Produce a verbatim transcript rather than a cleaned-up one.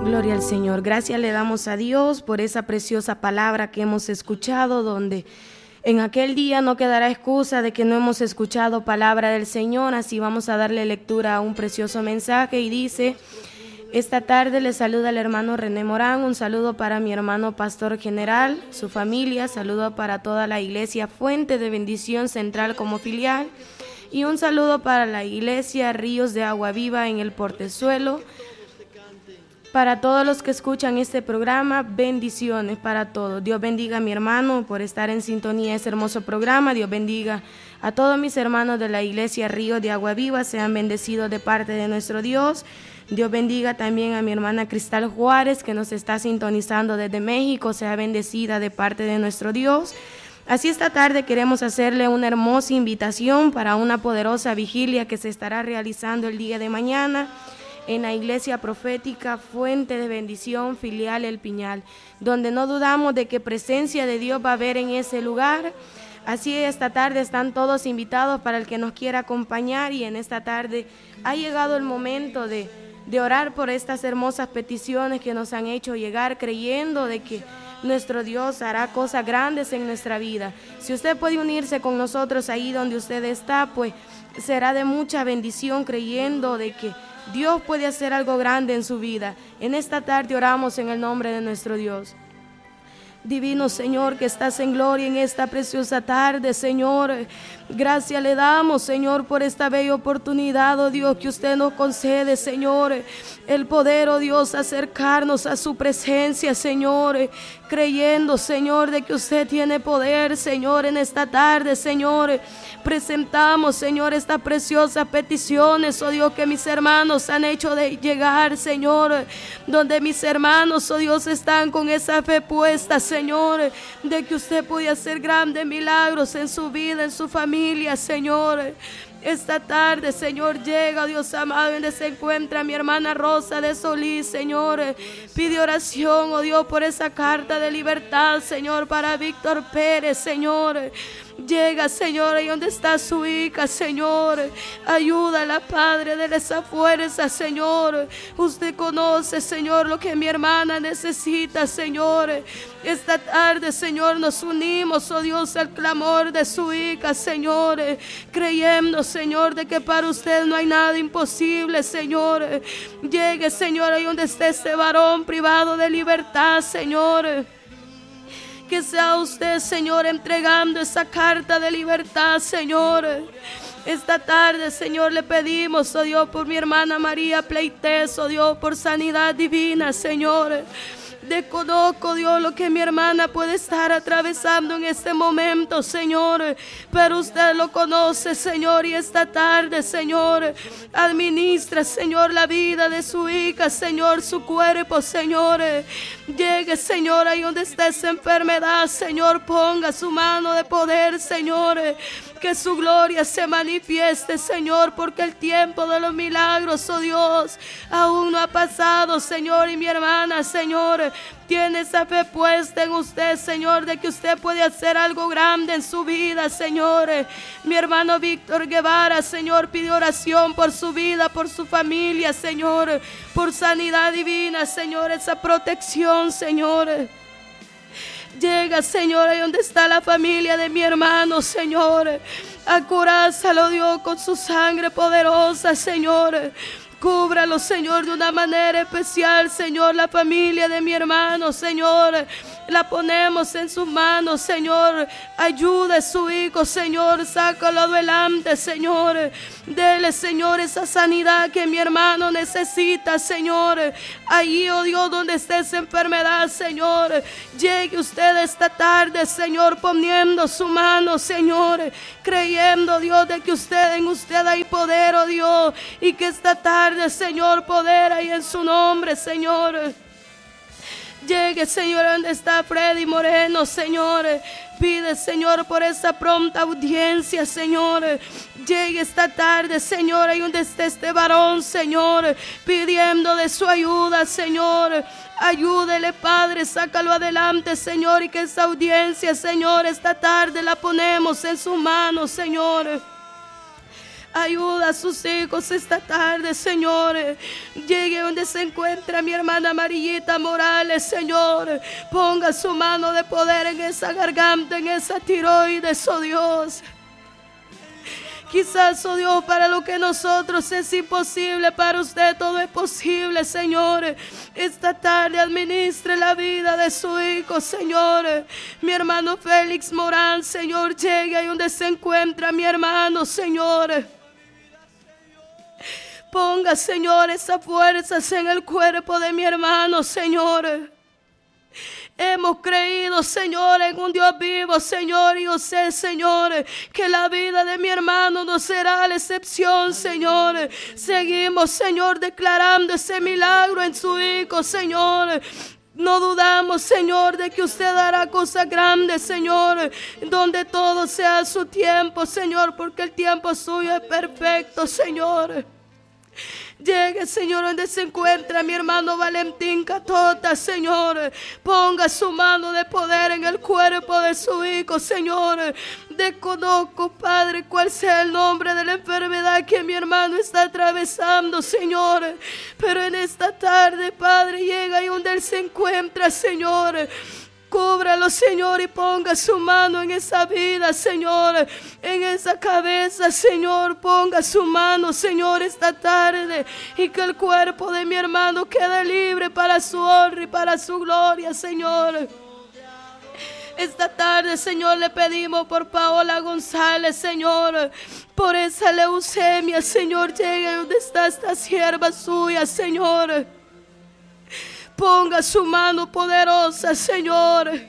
Gloria al Señor. Gracias le damos a Dios por esa preciosa palabra que hemos escuchado, donde en aquel día no quedará excusa de que no hemos escuchado palabra del Señor. Así vamos a darle lectura a un precioso mensaje y dice: esta tarde le saluda el hermano René Morán, un saludo para mi hermano pastor general, su familia, saludo para toda la iglesia Fuente de Bendición Central como filial y un saludo para la iglesia Ríos de Agua Viva en el Portezuelo. Para todos los que escuchan este programa, bendiciones para todos. Dios bendiga a mi hermano por estar en sintonía de este hermoso programa. Dios bendiga a todos mis hermanos de la iglesia Ríos de Agua Viva. Sean bendecidos de parte de nuestro Dios. Dios bendiga también a mi hermana Cristal Juárez, que nos está sintonizando desde México. Sea bendecida de parte de nuestro Dios. Así esta tarde queremos hacerle una hermosa invitación para una poderosa vigilia que se estará realizando el día de mañana en la iglesia profética Fuente de Bendición, filial El Piñal, donde no dudamos de que presencia de Dios va a haber en ese lugar. Así esta tarde están todos invitados para el que nos quiera acompañar, y en esta tarde ha llegado el momento de, de orar por estas hermosas peticiones que nos han hecho llegar, creyendo de que nuestro Dios hará cosas grandes en nuestra vida. Si usted puede unirse con nosotros ahí donde usted está, pues será de mucha bendición, creyendo de que Dios puede hacer algo grande en su vida. En esta tarde oramos en el nombre de nuestro Dios. Divino Señor, que estás en gloria en esta preciosa tarde, Señor. Gracias le damos, Señor, por esta bella oportunidad, oh Dios, que usted nos concede, Señor. El poder, oh Dios, acercarnos a su presencia, Señor. Creyendo, Señor, de que usted tiene poder, Señor, en esta tarde, Señor. Presentamos, Señor, estas preciosas peticiones, oh Dios, que mis hermanos han hecho de llegar, Señor. Donde mis hermanos, oh Dios, están con esa fe puesta, Señor, de que usted puede hacer grandes milagros en su vida, en su familia, Señor. Esta tarde, Señor, llega, Dios amado, donde se encuentra mi hermana Rosa de Solís, Señor. Pide oración, oh Dios, por esa carta de libertad, Señor, para Víctor Pérez, Señor. Llega, Señor, ahí donde está su hija, Señor. Ayúdala, Padre, de esa fuerza, Señor. Usted conoce, Señor, lo que mi hermana necesita, Señor. Esta tarde, Señor, nos unimos, oh Dios, al clamor de su hija, Señor. Creyendo, Señor, de que para usted no hay nada imposible, Señor. Llegue, Señor, ahí donde esté este varón privado de libertad, Señor. Que sea usted, Señor, entregando esa carta de libertad, Señor. Esta tarde, Señor, le pedimos, oh Dios, por mi hermana María Pleites, oh Dios, por sanidad divina, Señor. Desconozco, Dios, lo que mi hermana puede estar atravesando en este momento, Señor, pero usted lo conoce, Señor, y esta tarde, Señor, administra, Señor, la vida de su hija, Señor, su cuerpo, Señor. Llegue, Señor, ahí donde está esa enfermedad, Señor, ponga su mano de poder, Señor. Que su gloria se manifieste, Señor, porque el tiempo de los milagros, oh Dios, aún no ha pasado, Señor. Y mi hermana, Señor, tiene esa fe puesta en usted, Señor, de que usted puede hacer algo grande en su vida, Señor. Mi hermano Víctor Guevara, Señor, pide oración por su vida, por su familia, Señor, por sanidad divina, Señor, esa protección, Señor. Llega, Señor, ahí donde está la familia de mi hermano, Señor. Acurázalo, Dios, con su sangre poderosa, Señor. Cúbralo, Señor, de una manera especial, Señor, la familia de mi hermano, Señor. La ponemos en sus manos, Señor. Ayude a su hijo, Señor. Sácalo adelante, Señor. Dele, Señor, esa sanidad que mi hermano necesita, Señor. Allí, oh Dios, donde esté esa enfermedad, Señor. Llegue usted esta tarde, Señor, poniendo su mano, Señor. Creyendo, Dios, de que usted, en usted hay poder, oh Dios. Y que esta tarde, Señor, poder hay en su nombre, Señor. Llegue, Señor, donde está Freddy Moreno, Señor. Pide, Señor, por esa pronta audiencia, Señor. Llegue esta tarde, Señor, ahí donde esté este varón, Señor, pidiendo de su ayuda, Señor. Ayúdele, Padre, sácalo adelante, Señor, y que esa audiencia, Señor, esta tarde la ponemos en sus manos, Señor. Ayuda a sus hijos esta tarde, Señor. Llegue donde se encuentra mi hermana Amarillita Morales, Señor. Ponga su mano de poder en esa garganta, en esa tiroides, oh Dios. Quizás, oh Dios, para lo que nosotros es imposible, para usted todo es posible, Señor. Esta tarde administre la vida de su hijo, Señor. Mi hermano Félix Morán, Señor, llegue ahí donde se encuentra mi hermano, Señor. Ponga, Señor, esas fuerzas en el cuerpo de mi hermano, Señor. Hemos creído, Señor, en un Dios vivo, Señor, y yo sé, Señor, que la vida de mi hermano no será la excepción, Señor. Seguimos, Señor, declarando ese milagro en su hijo, Señor. No dudamos, Señor, de que usted hará cosas grandes, Señor, donde todo sea a su tiempo, Señor, porque el tiempo suyo es perfecto, Señor. Llegue, Señor, donde se encuentra mi hermano Valentín Catota, Señor. Ponga su mano de poder en el cuerpo de su hijo, Señor. Desconozco, Padre, cuál sea el nombre de la enfermedad que mi hermano está atravesando, Señor. Pero en esta tarde, Padre, llega ahí donde él se encuentra, Señor. Cúbralo, Señor, y ponga su mano en esa vida, Señor, en esa cabeza, Señor. Ponga su mano, Señor, esta tarde, y que el cuerpo de mi hermano quede libre para su honra y para su gloria, Señor. Esta tarde, Señor, le pedimos por Paola González, Señor, por esa leucemia, Señor. Llegue donde está esta sierva suya, Señor. Ponga su mano poderosa, Señor.